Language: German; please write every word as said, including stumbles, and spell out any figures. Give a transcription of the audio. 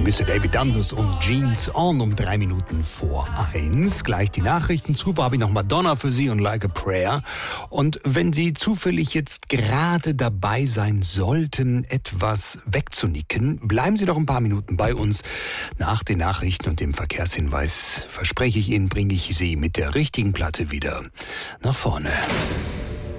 Mister David Dundas und Jeans On um drei Minuten vor eins. Gleich die Nachrichten. Zuvor habe ich noch Madonna für Sie und Like a Prayer. Und wenn Sie zufällig jetzt gerade dabei sein sollten, etwas wegzunicken, bleiben Sie doch ein paar Minuten bei uns. Nach den Nachrichten und dem Verkehrshinweis verspreche ich Ihnen, bringe ich Sie mit der richtigen Platte wieder nach vorne.